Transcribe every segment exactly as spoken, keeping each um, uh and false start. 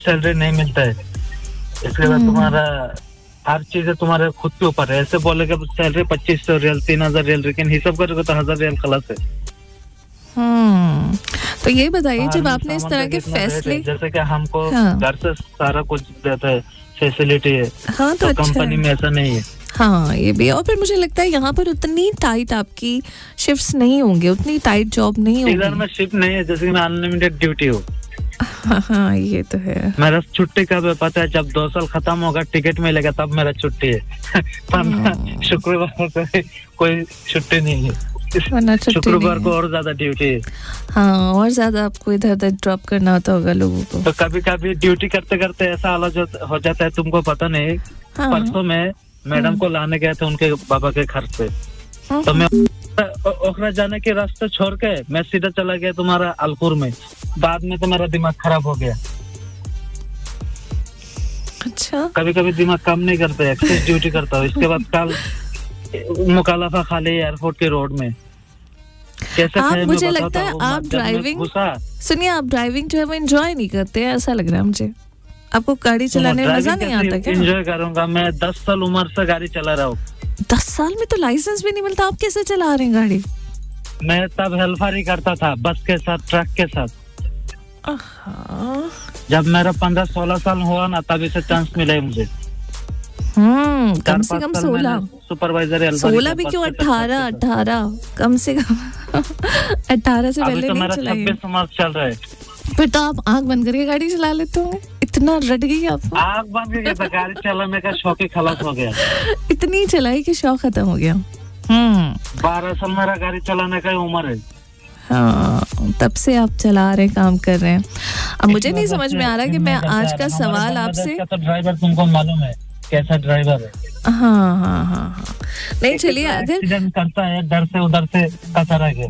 Salary नहीं मिलता है, इसके बाद तुम्हारा हर चीज तुम्हारे खुद के ऊपर है। ऐसे बोलेगा सैलरी पच्चीस सौ रियल, तीन हजार रियल, लेकिन हिसाब करोगे तो हजार रियल खलास है। हम्म तो ये बताइए, जब आपने इस तरह के फैसले, जैसे कि हमको घर से सारा कुछ देता है, फैसिलिटी है, हाँ तो, तो कंपनी में ऐसा नहीं है। हाँ ये भी, और फिर मुझे लगता है यहाँ पर उतनी टाइट आपकी शिफ्ट्स नहीं होंगे, उतनी टाइट जॉब नहीं होगी। इधर में शिफ्ट नहीं है, जैसे कि मैं अनलिमिटेड ड्यूटी हूँ। हाँ, हाँ ये तो है। मेरा छुट्टी कब है पता है? जब दो साल खत्म होगा, टिकट मिलेगा, तब मेरा छुट्टी है। पर शुक्रवार को कोई छुट्टी नहीं है, शुक्रवार को और ज्यादा ड्यूटी है। हाँ, और ज्यादा आपको इधर उधर ड्रॉप करना होता होगा लोगों को। तो कभी कभी ड्यूटी करते करते ऐसा हालत हो जाता है, तुमको पता नहीं। हाँ। परसों में मैडम को लाने गए थे उनके बाबा के घर से, तो मैं ओखरा जाने के रास्ते छोड़ के मैं सीधा चला गया तुम्हारा अलपुर में। बाद में तो मेरा दिमाग खराब हो गया। अच्छा, कभी कभी दिमाग काम नहीं करता, एक्सेस ड्यूटी करता हूँ। इसके बाद कल मुकालफा खाली एयरपोर्ट के रोड में कैसे आप, मुझे लगता है आप ड्राइविंग, सुनिए आप ड्राइविंग जो है वो एंजॉय नहीं करते हैं, ऐसा लग रहा है मुझे। आपको गाड़ी चलाने में मजा नहीं आता क्या? एंजॉय करूंगा, मैं दस साल उम्र से गाड़ी चला रहा हूँ। दस साल में तो लाइसेंस भी नहीं मिलता, आप कैसे चला रहे हैं गाड़ी? मैं तब हेल्फर करता था, बस के साथ, ट्रक के साथ। जब मेरा पंद्रह सोलह साल हुआ ना, तभी से चांस मिला है मुझे। हम्म कम से कम सोलह सुपरवाइजर, सोलह भी क्यों, अठारह अठारह कम से कम अठारह से पहले नहीं चलाई। छब्बीस उम्र चल रहा है। फिर तो आप आँख बंद करके गाड़ी चला लेते होंगे, इतना रट गई आपको। आँख बंद करके तो गाड़ी चलाने का शौक ही खलास हो गया। इतनी चलाई कि शौक खत्म हो गया। हम्म बारह साल मेरा गाड़ी चलाने का उम्र है। हाँ, तब से आप चला रहे, काम कर रहे हैं। अब मुझे नहीं समझ में आ रहा कि मैं आज का सवाल आपसे, तो ड्राइवर तुमको मालूम है कैसा ड्राइवर है। हाँ हाँ हाँ नहीं चलिए, अगर एक्सीडेंट करता है डर से, उधर से कचरा के।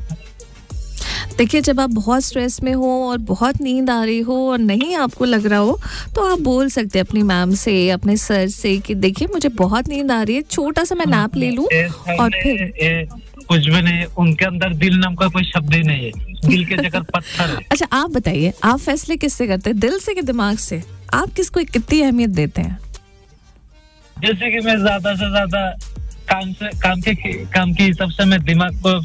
देखिए, जब आप बहुत स्ट्रेस में हो और बहुत नींद आ रही हो और नहीं आपको लग रहा हो, तो आप बोल सकते हैं अपनी मैम से, अपने सर से कि देखिए मुझे बहुत नींद आ रही है, छोटा सा मैं नैप ले लूं। और फिर ए, कुछ भी नहीं, उनके अंदर दिल नाम का कोई शब्द ही नहीं है, दिल के जगह पत्थर है। अच्छा आप बताइए, आप फैसले किससे करते हैं, दिल से कि दिमाग से? आप किसको कितनी अहमियत देते हैं? जैसे कि मैं ज्यादा से ज्यादा काम से काम के काम के हिसाब से मैं दिमाग को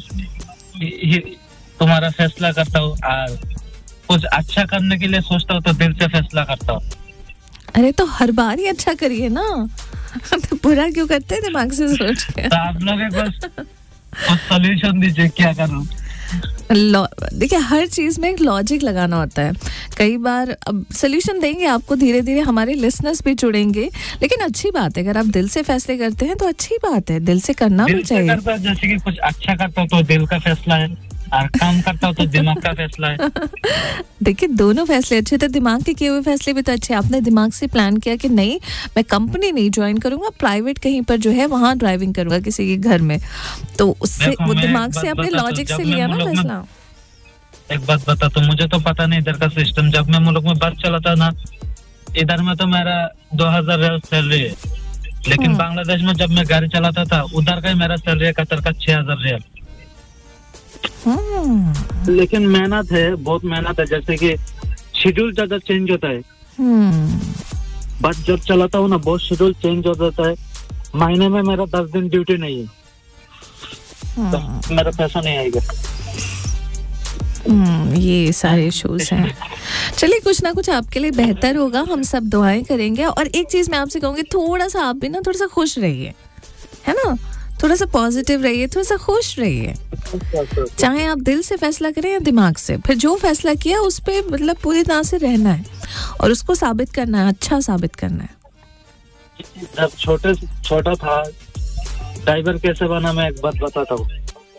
तुम्हारा फैसला करता हूँ, और कुछ अच्छा करने के लिए सोचता हूँ तो दिल से फैसला करता हूँ। अरे तो हर बार ही अच्छा करिए ना, तो बुरा क्यों करते हैं दिमाग से सोच के? तो आप लोग बस सॉल्यूशन दीजिए, क्या करूँ? देखिए, हर चीज में एक लॉजिक लगाना होता है। कई बार अब सोल्यूशन देंगे आपको, धीरे धीरे हमारे लिसनर्स भी जुड़ेंगे, लेकिन अच्छी बात है, अगर आप दिल से फैसले करते हैं तो अच्छी बात है, दिल से करना भी चाहिए। जैसे कि कुछ अच्छा करता हूँ तो दिल का फैसला है, और काम करता हूँ तो दिमाग का फैसला है। देखिए, दोनों फैसले अच्छे थे, दिमाग के किए हुए फैसले भी तो अच्छे। आपने दिमाग से प्लान किया कि नहीं, मैं कंपनी नहीं ज्वाइन करूंगा, प्राइवेट कहीं पर जो है वहां ड्राइविंग करूंगा किसी के घर में, तो उससे वो दिमाग से अपने लॉजिक से लिया ना फैसला। एक बात बता, तो मुझे तो पता नहीं इधर का सिस्टम। जब मैं मुल्क में बस चलाता ना, इधर में तो मेरा दो हजार रियल सैलरी है, लेकिन बांग्लादेश में जब मैं गाड़ी चलाता था, उधर का ही मेरा सैलरी है कतर का छह हजार रियल। लेकिन मेहनत है, बहुत मेहनत है। जैसे कि शेड्यूल ज्यादा चेंज होता है। बस जब चलाता हूँ ना, बहुत शेड्यूल चेंज हो जाता है। महीने में मेरा दस दिन ड्यूटी नहीं है, तो मेरा पैसा नहीं आएगा। हम्म ये सारे इश्यूज हैं। चलिए, कुछ ना कुछ आपके लिए बेहतर होगा, हम सब दुआएं करेंगे। और एक चीज मैं आपसे कहूंगी, थोड़ा सा आप भी ना थोड़ा सा खुश रहिए, है ना, थोड़ा सा पॉजिटिव रहिए, थोड़ा सा खुश रहिए। चाहे आप दिल से फैसला करें या दिमाग से, फिर जो फैसला किया उस पे मतलब पूरी तरह से रहना है और उसको साबित करना है, अच्छा साबित करना है। जब छोटे छोटा था, ड्राइवर कैसे बना, मैं एक बात बताता हूँ।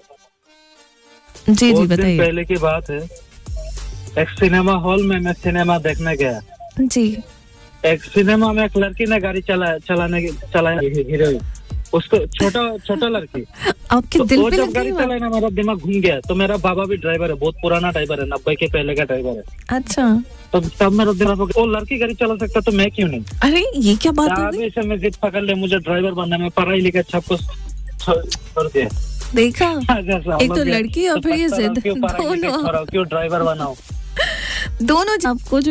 जी जी बताइए। पहले की बात है, एक सिनेमा हॉल में मैं सिनेमा देखने गया जी। एक सिनेमा में एक लड़की ने गाड़ी चला चलाने चलाया, हीरोइन, उसको छोटा छोटा लड़की। आपके तो दिल पे जब गाड़ी चलाया ना, मेरा दिमाग घूम गया। तो मेरा बाबा भी ड्राइवर है, बहुत पुराना ड्राइवर है, नब्बे के पहले का ड्राइवर है। अच्छा, तो तब मेरा दिमाग, वो लड़की गाड़ी चला सकता तो मैं क्यों नहीं? अरे ये क्या बात है? से मैं जिद पकड़ ले, मुझे ड्राइवर बनना, मैं पढ़ाई लिखा सब कुछ छोड़ दिया। देखा, एक तो लड़की और फिर ये जिद, दोनों क्यों ड्राइवर बनाओ, दोनों आपको जो